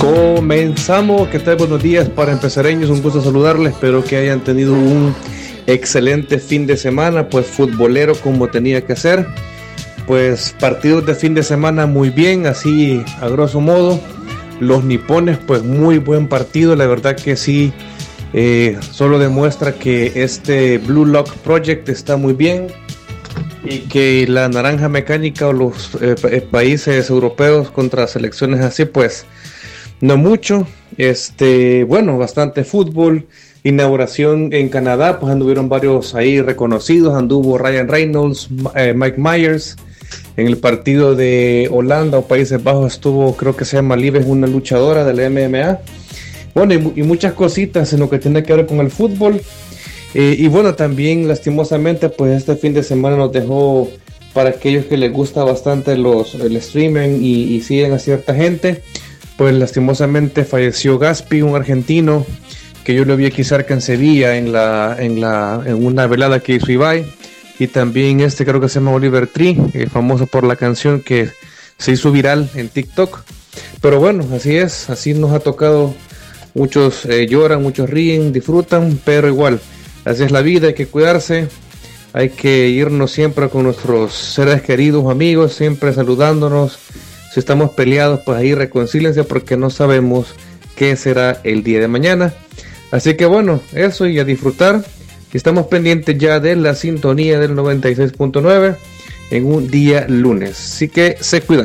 Comenzamos, ¿qué tal? Buenos días para empezareños, un gusto saludarles, espero que hayan tenido un excelente fin de semana, pues futbolero como tenía que ser, pues partidos de fin de semana muy bien, así a grosso modo, los nipones pues muy buen partido, la verdad que sí, solo demuestra que este Blue Lock Project está muy bien y que la naranja mecánica o los países europeos contra selecciones así pues no mucho. Bueno, bastante fútbol. Inauguración en Canadá, pues anduvieron varios ahí reconocidos, anduvo Ryan Reynolds, Mike Myers. En el partido de Holanda o Países Bajos estuvo, creo que se llama Lives, una luchadora del MMA. Bueno, y muchas cositas en lo que tiene que ver con el fútbol. Y bueno, también lastimosamente, pues este fin de semana nos dejó, para aquellos que les gusta bastante el streaming y siguen a cierta gente, pues lastimosamente falleció Gaspi, un argentino que yo lo vi aquí cerca en Sevilla en una velada que hizo Ibai, y también creo que se llama Oliver Tree, famoso por la canción que se hizo viral en TikTok. Pero bueno, así es, así nos ha tocado. Muchos lloran, muchos ríen, disfrutan, pero igual, así es la vida, hay que cuidarse, hay que irnos siempre con nuestros seres queridos, amigos, siempre saludándonos. Si estamos peleados, pues ahí reconcílense, porque no sabemos qué será el día de mañana. Así que bueno, eso, y a disfrutar. Estamos pendientes ya de la sintonía del 96.9 en un día lunes. Así que se cuidan.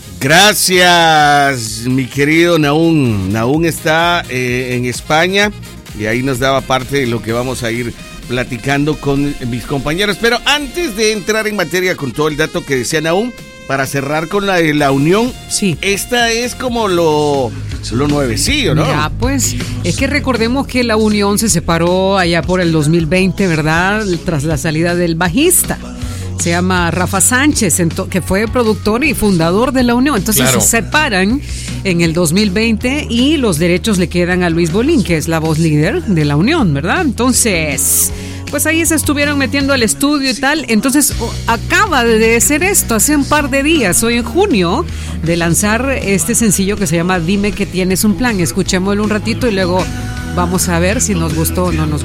Gracias, mi querido Nahum. Nahum está en España y ahí nos daba parte de lo que vamos a ir platicando con mis compañeros. Pero antes de entrar en materia con todo el dato que decía Nahum, para cerrar con la de la Unión, sí. Esta es como lo nuevecillo, ¿no? Ya, pues, es que recordemos que la Unión se separó allá por el 2020, ¿verdad? Tras la salida del bajista. Se llama Rafa Sánchez, que fue productor y fundador de la Unión. Entonces claro, se separan en el 2020 y los derechos le quedan a Luis Bolín, que es la voz líder de la Unión, ¿verdad? Entonces, pues ahí se estuvieron metiendo al estudio y tal. Entonces acaba de ser esto hace un par de días, hoy en junio, de lanzar este sencillo que se llama Dime que tienes un plan. Escuchémoslo un ratito y luego vamos a ver si nos gustó o no nos gustó.